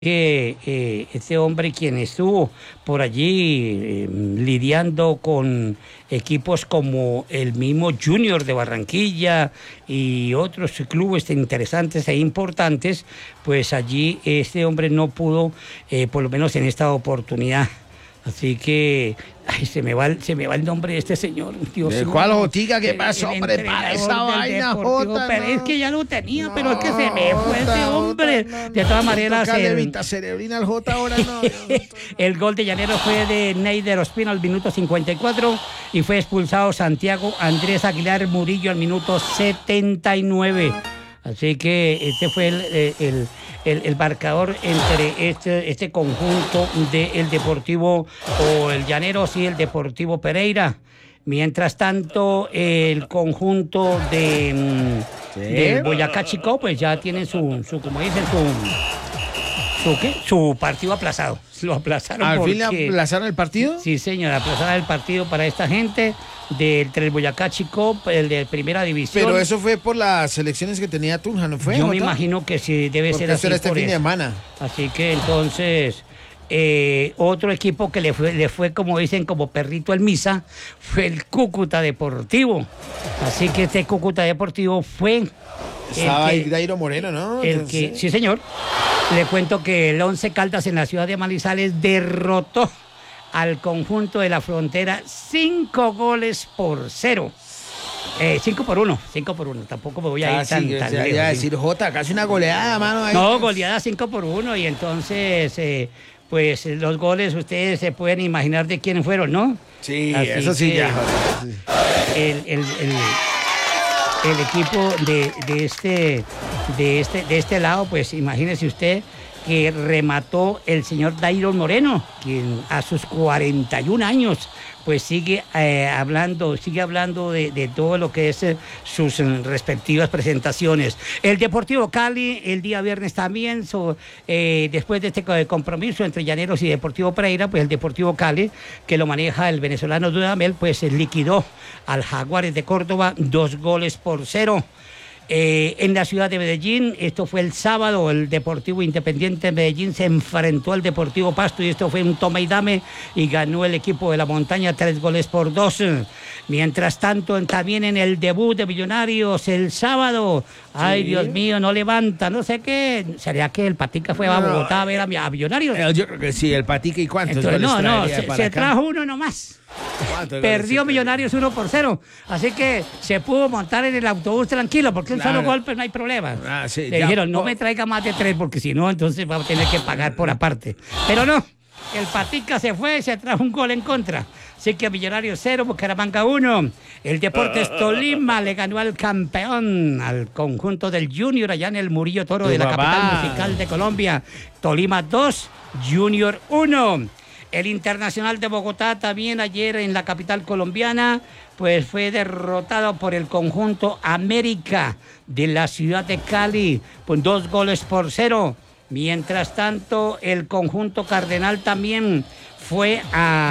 que este hombre quien estuvo por allí lidiando con equipos como el mismo Junior de Barranquilla y otros clubes interesantes e importantes, pues allí este hombre no pudo, por lo menos en esta oportunidad. Así que ay, se me va el nombre de este señor. Dios ¿De mío. cuál Jotica? ¿Qué pasó, hombre? Para esa vaina, Jota. Pero es que ya lo tenía, No, pero es que se me fue ese Jota, hombre. De todas maneras, cerebrina al Jota ahora no. el gol de Llanero fue de Neider Ospina al minuto 54 y fue expulsado Santiago Andrés Aguilar Murillo al minuto 79. Así que este fue el marcador entre este conjunto del Deportivo o el Llaneros y el Deportivo Pereira. Mientras tanto, el conjunto del Boyacá Chicó, pues ya tienen su como dicen, su partido aplazado. Lo aplazaron. ¿Al fin le aplazaron el partido? Sí, señor, aplazaron el partido para esta gente del Boyacá Chicó, el de primera división. Pero eso fue por las elecciones que tenía Tunja, ¿no fue? Yo Jota? me imagino que sí, debe Porque ser así. eso era este por fin de eso. semana. Así que entonces, otro equipo que le fue, como dicen, como perrito al misa, fue el Cúcuta Deportivo. Así que este Cúcuta Deportivo fue... Estaba ahí Dairo Moreno, ¿no? Sí, señor. Le cuento que el Once Caldas en la ciudad de Manizales derrotó al conjunto de la Frontera 5-0. 5-1. Tampoco me voy a ir tan lejos. Ya decir, Jota, casi una goleada, mano. Ahí. No, goleada 5-1 y entonces, pues los goles ustedes se pueden imaginar de quiénes fueron, ¿no? Sí, así eso sí, ya. El equipo de este lado, pues imagínese usted que remató el señor Dairo Moreno, quien a sus 41 años pues sigue hablando de todo lo que es sus respectivas presentaciones. El Deportivo Cali el día viernes también, después de este compromiso entre Llaneros y Deportivo Pereira, pues el Deportivo Cali, que lo maneja el venezolano Dudamel, pues liquidó al Jaguares de Córdoba 2-0. En la ciudad de Medellín, esto fue el sábado, el Deportivo Independiente de Medellín se enfrentó al Deportivo Pasto y esto fue un toma y dame y ganó el equipo de la montaña 3-2. Mientras tanto, también en el debut de Millonarios el sábado, ay Dios mío, no levanta, no sé qué, ¿sería que el Patica fue a Bogotá a ver a Millonarios? Yo creo que sí, el Patica, ¿y cuántos Entonces, goles se trajo uno nomás. Perdió Millonarios 1-0, así que se pudo montar en el autobús tranquilo, porque un solo golpe no hay problema. Sí, le dijeron, no me traiga más de 3, porque si no, entonces va a tener que pagar por aparte. Pero no, el Patica se fue y se trajo un gol en contra. Así que Millonarios 0, Bucaramanga 1. El Deportes Tolima le ganó al campeón, al conjunto del Junior, allá en el Murillo Toro de la capital musical de Colombia. Tolima 2, Junior 1. El Internacional de Bogotá también ayer en la capital colombiana, pues fue derrotado por el conjunto América de la ciudad de Cali, con 2-0. Mientras tanto, el conjunto Cardenal también fue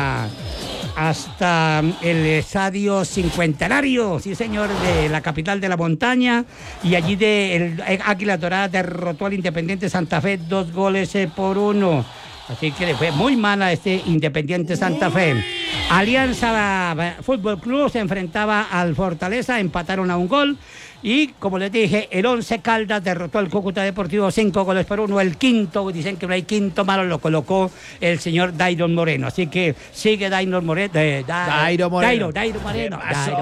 hasta el Estadio Cincuentenario, sí señor, de la capital de la montaña, y allí el Águila Dorada derrotó al Independiente Santa Fe 2-1. Así que le fue muy mal a este Independiente Santa Fe. Alianza Fútbol Club se enfrentaba al Fortaleza, empataron a un gol. Y como les dije, el Once Caldas derrotó al Cúcuta Deportivo 5-1. El quinto, dicen que no hay quinto malo, lo colocó el señor Dairo Moreno. Así que sigue Dairo Moreno. Dairo Moreno. Dairo Moreno.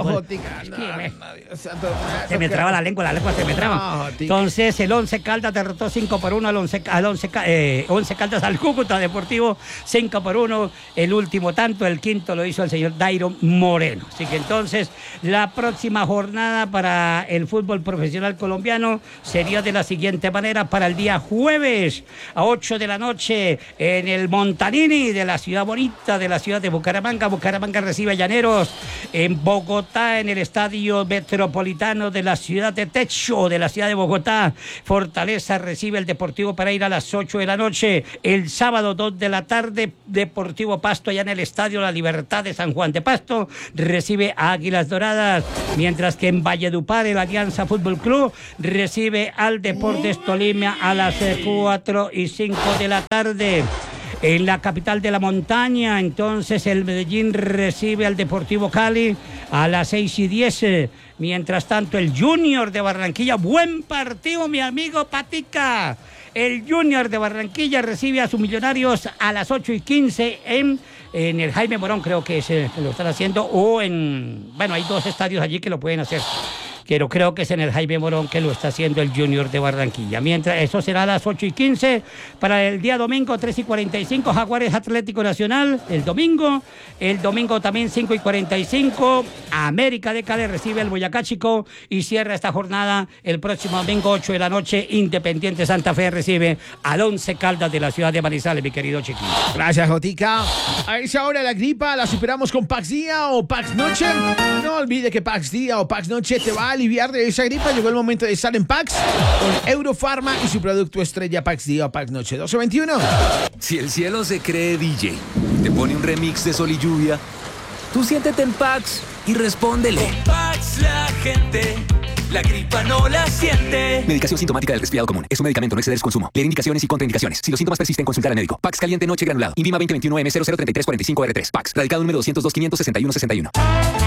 Se me traba la lengua se me traba. Entonces el Once Caldas derrotó 5-1 al Once Caldas al Cúcuta Deportivo 5-1. El último tanto, el quinto lo hizo el señor Dairo Moreno. Así que entonces la próxima jornada para el fútbol profesional colombiano sería de la siguiente manera: para el día jueves a 8 de la noche en el Montanini de la ciudad bonita de la ciudad de Bucaramanga. Bucaramanga recibe a Llaneros. En Bogotá, en el Estadio Metropolitano de la ciudad de Techo de la ciudad de Bogotá, Fortaleza recibe el Deportivo Pereira a las 8 de la noche. El sábado 2 de la tarde, Deportivo Pasto allá en el Estadio La Libertad de San Juan de Pasto recibe a Águilas Doradas, mientras que en Valledupar el Alianza Alianza Fútbol Club recibe al Deportes Tolima a las 4:05 de la tarde. En la capital de la montaña, entonces el Medellín recibe al Deportivo Cali a las 6:10. Mientras tanto, el Junior de Barranquilla, buen partido, mi amigo Patica. El Junior de Barranquilla recibe a sus Millonarios a las 8:15 en el Jaime Morón, creo que lo están haciendo, o bueno, hay dos estadios allí que lo pueden hacer. Pero creo que es en el Jaime Morón que lo está haciendo el Junior de Barranquilla. Mientras, eso será a las 8:15. Para el día domingo, 3:45, Jaguares Atlético Nacional. El domingo también 5:45. América de Cali recibe el Boyacá Chico y cierra esta jornada el próximo domingo, 8 de la noche. Independiente Santa Fe recibe al Once Caldas de la ciudad de Manizales, mi querido Chiquito. Gracias, Jotica. A esa hora la gripa la superamos con Pax Día o Pax Noche. No olvide que Pax Día o Pax Noche te va a aliviar de esa gripa. Llegó el momento de estar en Pax con Eurofarma y su producto estrella Pax Día o Pax Noche. 12:21. Si el cielo se cree DJ, te pone un remix de Sol y Lluvia, tú siéntete en Pax y respóndele. Con Pax la gente, la gripa no la siente. Medicación sintomática del resfriado común. Es un medicamento, no exceder su consumo. Leer indicaciones y contraindicaciones. Si los síntomas persisten, consultar al médico. Pax Caliente Noche Granulado. INVIMA 2021 M003345R3. Pax. Radicado número 202 561 61.